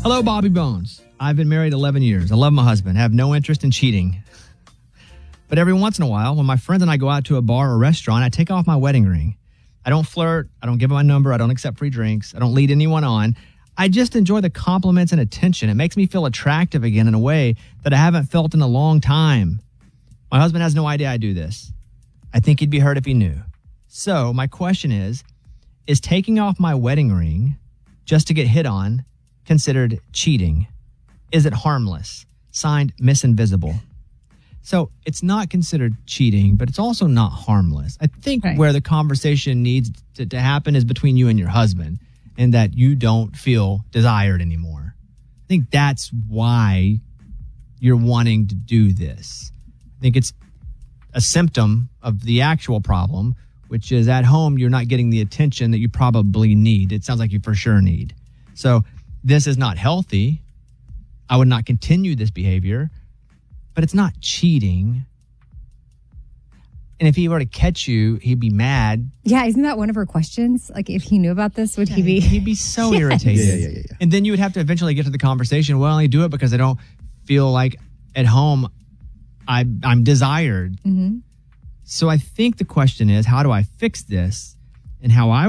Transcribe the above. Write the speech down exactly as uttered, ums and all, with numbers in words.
Hello, Bobby Bones. I've been married eleven years. I love my husband. I have no interest in cheating. But every once in a while, when my friends and I go out to a bar or restaurant, I take off my wedding ring. I don't flirt. I don't give my number. I don't accept free drinks. I don't lead anyone on. I just enjoy the compliments and attention. It makes me feel attractive again in a way that I haven't felt in a long time. My husband has no idea I do this. I think he'd be hurt if he knew. So my question is, is taking off my wedding ring just to get hit on considered cheating? Is it harmless? Signed, Miss Invisible. So it's not considered cheating, but it's also not harmless. I think right. where the conversation needs to, to happen is between you and your husband, and that you don't feel desired anymore. I think that's why you're wanting to do this. I think it's a symptom of the actual problem, which is at home, you're not getting the attention that you probably need. It sounds like you for sure need. So this is not healthy. I would not continue this behavior, but it's not cheating. And if he were to catch you, he'd be mad. Yeah, isn't that one of her questions? Like, if he knew about this, would yeah, he be? He'd be so yes. irritated. Yeah, yeah, yeah, yeah. And then you would have to eventually get to the conversation. Well, I only do it because I don't feel like at home I, I'm desired. Mm-hmm. So I think the question is, how do I fix this? And how I